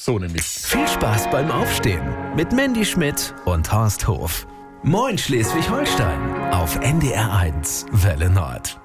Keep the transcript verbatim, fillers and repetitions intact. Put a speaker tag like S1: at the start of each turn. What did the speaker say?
S1: So nämlich.
S2: Viel Spaß beim Aufstehen mit Mandy Schmidt und Horst Hof. Moin Schleswig-Holstein auf N D R eins Welle Nord.